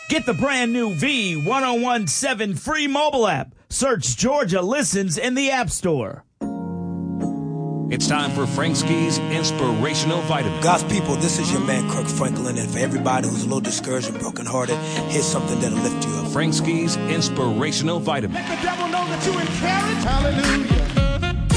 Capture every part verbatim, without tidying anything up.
Get the brand new V ten seventeen free mobile app. Search Georgia Listens in the App Store. It's time for Frank Ski's Inspirational Vitamin. God's people, this is your man Kirk Franklin, and for everybody who's a little discouraged and brokenhearted, here's something that'll lift you up. Frank Ski's Inspirational Vitamin. Let the devil know that you encourage.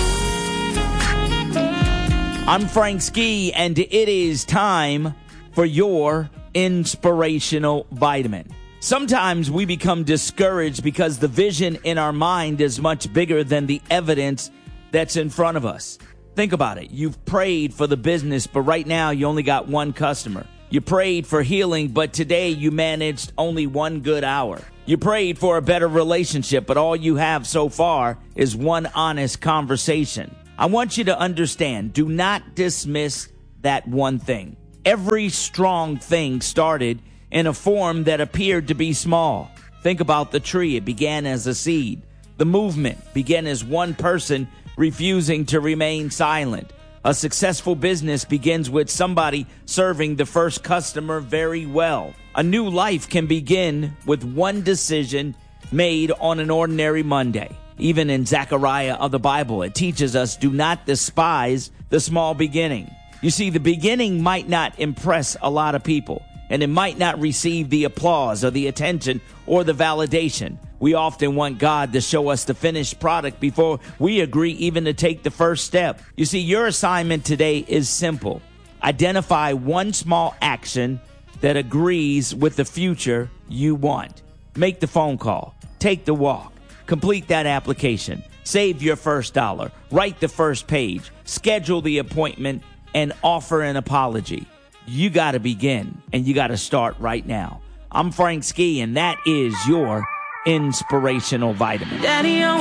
Hallelujah. I'm Frank Ski, and it is time for your Inspirational Vitamin. Sometimes we become discouraged because the vision in our mind is much bigger than the evidence that's in front of us. Think about it. You've prayed for the business, but right now you only got one customer. You prayed for healing, but today you managed only one good hour. You prayed for a better relationship, but all you have so far is one honest conversation. I want you to understand, do not dismiss that one thing. Every strong thing started in a form that appeared to be small. Think about the tree. It began as a seed. The movement began as one person refusing to remain silent. A successful business begins with somebody serving the first customer very well. A new life can begin with one decision made on an ordinary Monday. Even in Zechariah of the Bible, it teaches us, do not despise the small beginning. You see, the beginning might not impress a lot of people, and it might not receive the applause or the attention or the validation. We often want God to show us the finished product before we agree even to take the first step. You see, your assignment today is simple. Identify one small action that agrees with the future you want. Make the phone call. Take the walk. Complete that application. Save your first dollar. Write the first page. Schedule the appointment and offer an apology. You got to begin, and you got to start right now. I'm Frank Ski, and that is your Inspirational Vitamin. Daddy,